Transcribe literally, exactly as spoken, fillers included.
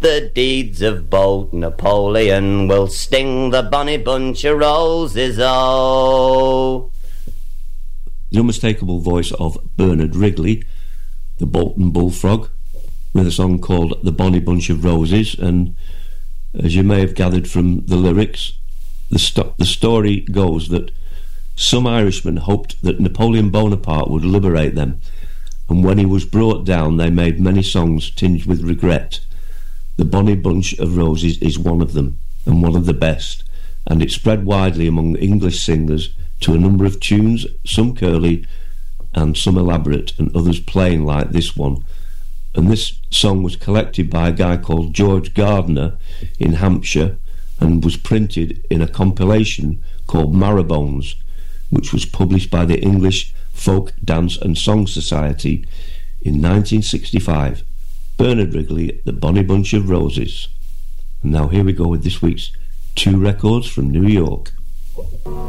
The deeds of bold Napoleon will sting the bonny bunch of roses, oh. The unmistakable voice of Bernard Wrigley, the Bolton Bullfrog, with a song called The Bonny Bunch of Roses. And as you may have gathered from the lyrics, the, sto- the story goes that some Irishmen hoped that Napoleon Bonaparte would liberate them, and when he was brought down they made many songs tinged with regret. The Bonny Bunch of Roses is one of them, and one of the best, and it spread widely among English singers to a number of tunes, some curly and some elaborate, and others plain like this one. And this song was collected by a guy called George Gardner in Hampshire and was printed in a compilation called Marrowbones, which was published by the English Folk, Dance and Song Society in nineteen sixty-five. Bernard Wrigley, The Bonny Bunch of Roses. And now here we go with this week's two records from New York.